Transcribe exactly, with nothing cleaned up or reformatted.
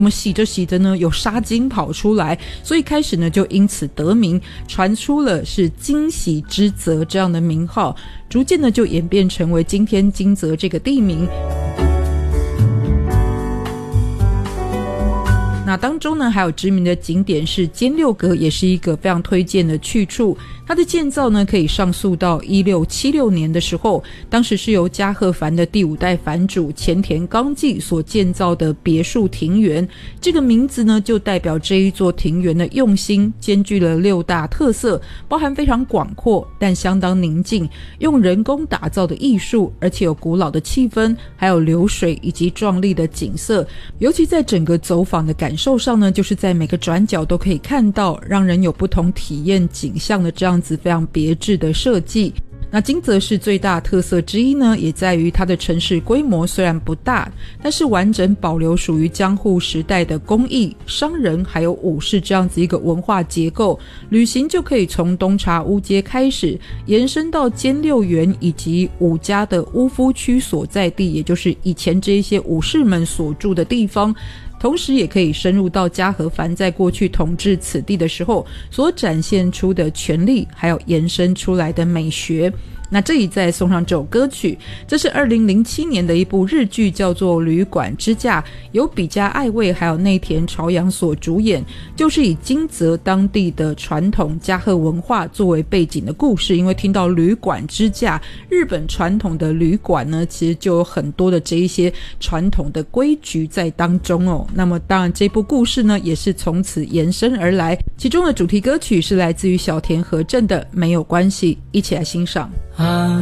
那么洗着洗着呢，有沙金跑出来，所以开始呢就因此得名，传出了是金洗之泽这样的名号，逐渐呢就演变成为今天金泽这个地名。那当中呢还有知名的景点是坚六阁，也是一个非常推荐的去处。它的建造呢可以上溯到一六七六年的时候，当时是由加贺藩的第五代藩主前田纲纪所建造的别墅庭园，这个名字呢就代表这一座庭园的用心，兼具了六大特色，包含非常广阔但相当宁静，用人工打造的艺术，而且有古老的气氛，还有流水以及壮丽的景色。尤其在整个走访的感受上呢，就是在每个转角都可以看到让人有不同体验景象的这样子非常别致的设计。那金泽市最大特色之一呢，也在于它的城市规模虽然不大，但是完整保留属于江户时代的工艺、商人还有武士这样子一个文化结构。旅行就可以从东茶屋街开始，延伸到兼六园以及武家的屋夫区所在地，也就是以前这一些武士们所住的地方。同时也可以深入到加贺藩在过去统治此地的时候所展现出的权力，还有延伸出来的美学。那这里再送上这首歌曲，这是二零零七年的一部日剧，叫做《旅馆之嫁》，由比嘉爱未还有内田朝阳所主演，就是以金泽当地的传统加贺文化作为背景的故事。因为听到旅馆之嫁，日本传统的旅馆呢其实就有很多的这一些传统的规矩在当中哦。那么当然这部故事呢也是从此延伸而来，其中的主题歌曲是来自于小田和正的《没有关系》，一起来欣赏。